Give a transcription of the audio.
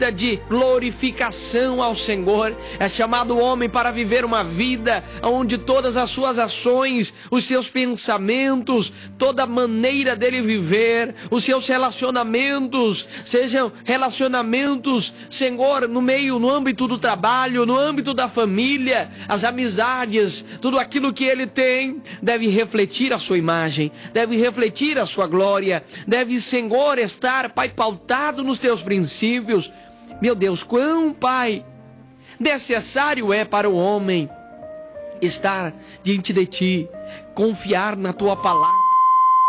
de glorificação ao Senhor. É chamado o homem para viver uma vida onde todas as suas ações, os seus pensamentos, toda a maneira dele viver, os seus relacionamentos, sejam relacionamentos, Senhor, no âmbito do trabalho, no âmbito da família, as amizades, tudo aquilo que ele tem, deve refletir a sua imagem, deve refletir a sua glória, deve, Senhor, estar, Pai, pautado nos teus princípios. Meu Deus, quão, Pai, necessário é para o homem estar diante de Ti, confiar na Tua palavra.